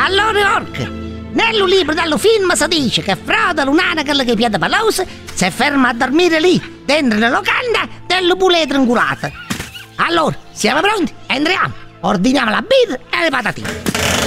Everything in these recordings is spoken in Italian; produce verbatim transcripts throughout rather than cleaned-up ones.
Allora, orca, nel libro dello film si dice che Frodo, l'unanacal che piede palosa, si ferma a dormire lì, dentro la locanda delle puletre ingulate. Allora, siamo pronti? Entriamo, ordiniamo la birra e le patatine.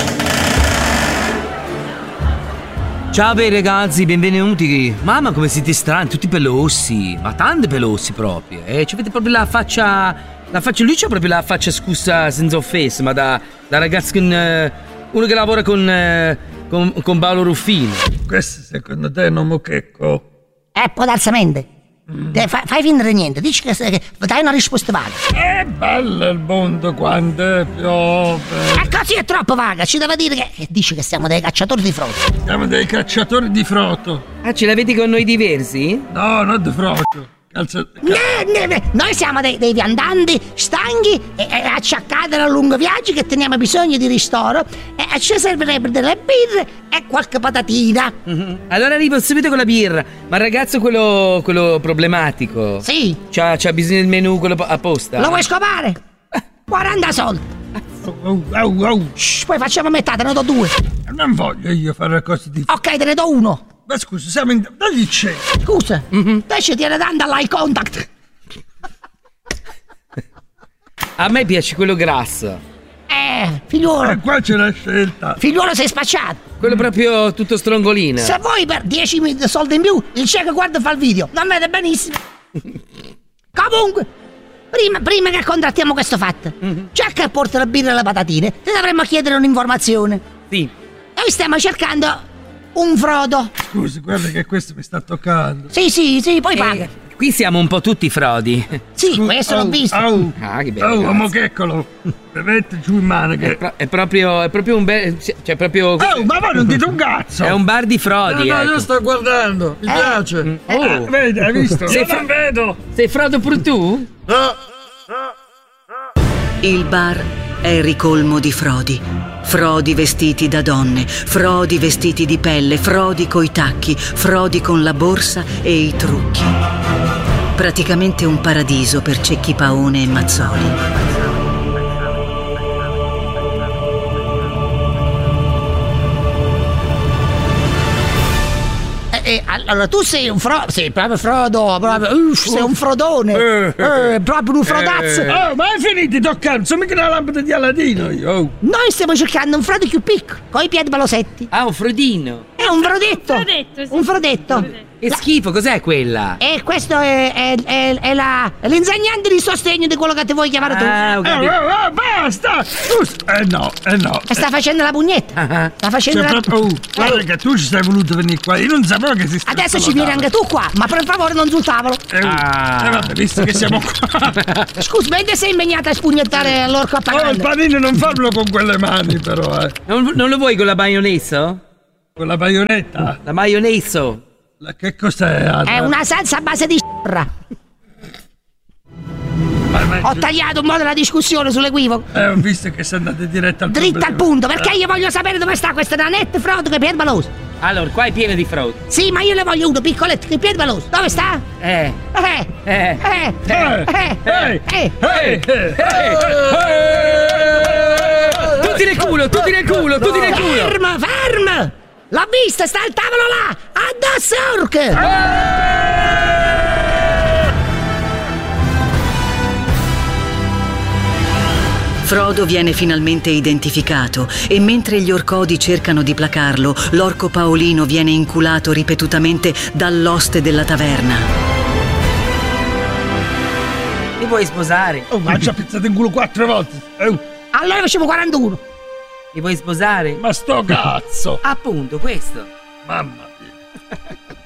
Ciao bei ragazzi, benvenuti. Mamma come siete strani, tutti pelossi, ma tanti pelossi proprio. Eh, ci avete proprio la faccia, la faccia, lui c'ha proprio la faccia, scusa, senza offesa, ma da, da ragazzo con, eh, uno che lavora con, eh, con, con Paolo Ruffini. Questo secondo te è un mochecco? Eh, può darsi mente. Mm. Fai, fai finta di niente, dici che, che dai una risposta vaga. È bello il mondo quando piove. E così è troppo vaga, ci deve dire che, che dice che siamo dei cacciatori di frodo. Siamo dei cacciatori di frodo. Ah, ce l'avete con noi diversi? No, non di frodo. Calza... No, no, no. Noi siamo dei, dei viandanti stanchi e, e acciaccati da lungo viaggio che teniamo bisogno di ristoro e, e ci servirebbe delle birre e qualche patatina. Mm-hmm. Allora arrivo subito con la birra. Ma il ragazzo quello, quello problematico? Sì. C'ha, c'ha bisogno del menù quello apposta? Lo vuoi scopare? quaranta soldi. Oh, oh, oh. Shh, poi facciamo metà, te ne do due. Non voglio io fare cose di... Ok, te ne do uno. Ma scusa, siamo in... Dagli c'è. Scusa, mm-hmm. te ci tiene dando all'eye contact. A me piace quello grasso. Eh, figliuolo. E qua c'è la scelta. Figliuolo sei spacciato. Quello proprio tutto strongolino. Se vuoi per dieci soldi in più, il cieco guarda fa il video. Non vede benissimo. Comunque, prima, prima che contrattiamo questo fatto, mm-hmm. già che porta la birra e le patatine, ti dovremmo chiedere un'informazione. Sì. Noi stiamo cercando un Frodo. Scusi, guarda che questo mi sta toccando. Sì, sì, sì, poi eh, paga. Qui siamo un po' tutti frodi. Sì, Scusa, questo oh, l'ho visto. Oh, ah, che bello. Oh, mocheccolo. Mette giù in mano che... È, pro- è proprio, è proprio un bel... Cioè, proprio... Oh, ma voi non dite un cazzo! È un bar di frodi, no, no, ecco. io sto guardando, mi eh. piace. Mm. Oh. Eh, vedi, hai visto? Sei Io fra- non vedo. Sei Frodo pure tu? No. Il bar è ricolmo di frodi. Frodi vestiti da donne, frodi vestiti di pelle, frodi coi tacchi, frodi con la borsa e i trucchi. Praticamente un paradiso per Cecchi Paone e Mazzoli. Eh, allora tu sei un Frodo, sei proprio Frodo, proprio, uff, sei un Frodone, Eh, eh, proprio un Frodazzo. Eh. Oh, ma hai finito di toccare? Sono mica una lampada di Aladino io. Oh. Noi stiamo cercando un Frodo più piccolo, con i piedi palosetti. Ah, un Frodino. È un Frodetto. Un Frodetto, sì. Un Frodetto. Un Frodetto. Che schifo, cos'è quella? E questo è, è, è, è la, è l'insegnante di sostegno di quello che ti vuoi chiamare tu. Ah, ho Oh, capito. oh, oh, basta! Scusa. Eh no, eh no. E sta facendo la pugnetta. Ah. Sta facendo Cioè, la... proprio, oh, guarda che tu ci sei voluto venire qua. Io non sapevo che esisteva. Adesso ci vieni anche tu qua, ma per favore non sul tavolo. Eh, Ah. eh, vabbè, visto che siamo qua. Scusa, mentre sei impegnata a spugnettare l'orco a Oh, il pagare. panino non farlo con quelle mani, però, eh. Non, non lo vuoi con la maionese? Con la baionetta. La maionese? La, che cos'è? Anna? È una salsa a base di s***ra. Ma- ma- Ho tagliato un po' della discussione sull'equivoco. Eh, ho visto che sei andate diretta al Dritta al problema. punto, perché io voglio sapere dove sta questa nanetta Frodo che piede baloso. Allora, qua è pieno di frodi. Sì, ma io ne voglio uno piccoletto che piede baloso. Dove sta? Eh. Eh, Eh. eh, Eh, eh, eh, eh. eh, eh, eh. Tutti nel culo, tutti nel culo, tutti nel culo. Ferma, ferma! L'ho vista, sta al tavolo là! Addosso orche! Frodo viene finalmente identificato e mentre gli orcodi cercano di placarlo, l'orco Paolino viene inculato ripetutamente dall'oste della taverna. Mi vuoi sposare? Oh, ma ci ha pizzato in culo quattro volte. Oh, Allora facciamo quarantuno. Mi vuoi sposare? ma sto cazzo. Appunto, questo. Mamma mia.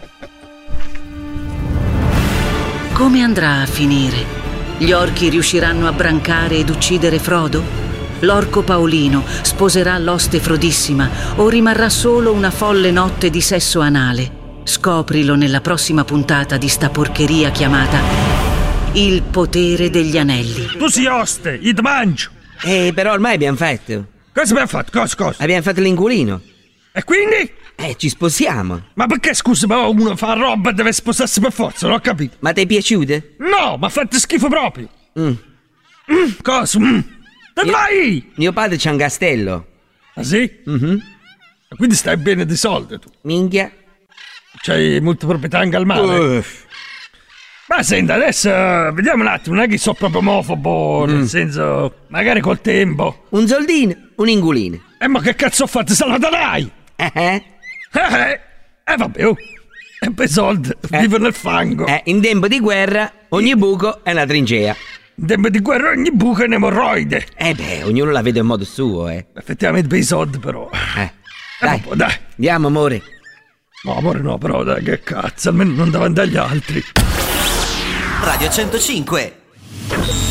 Come andrà a finire? Gli orchi riusciranno a brancare ed uccidere Frodo? L'orco Paolino sposerà l'oste frodissima o rimarrà solo una folle notte di sesso anale? Scoprilo nella prossima puntata di sta porcheria chiamata Il potere degli anelli. Tu sei oste, io ti mangio. Eh, però ormai abbiamo fatto. Cosa abbiamo fatto? Cosa, cosa? Abbiamo fatto l'inculino. E quindi? Eh, ci sposiamo. Ma perché, scusa, ma uno fa roba e deve sposarsi per forza? Non ho capito. Ma ti è piaciute? No, ma fate schifo proprio. Mm. Mm, cosa? Mm. Dove Io- vai? Mio padre c'ha un castello. Ah sì? Mhm. Quindi stai bene di soldi tu. Minchia. C'hai molte proprietà in al mare. Uff. Ma senti, adesso vediamo un attimo, non è che sono proprio omofobo, nel Mm. senso, magari col tempo. Un soldino, un ingulino. E ma che cazzo ho fatto? Salvatarai! Eh eh? Eh, eh, eh vabbè, oh. E per soldi, Eh. vivo nel fango. Eh, in tempo di guerra ogni buco è una trincea. In tempo di guerra ogni buco è un'emorroide. Eh beh, ognuno la vede in modo suo, eh. Effettivamente per i soldi però. Eh. Eh, Dai, vabbè, dai. andiamo amore. No, amore no, però dai, che cazzo, almeno non davanti agli altri. Radio centocinque.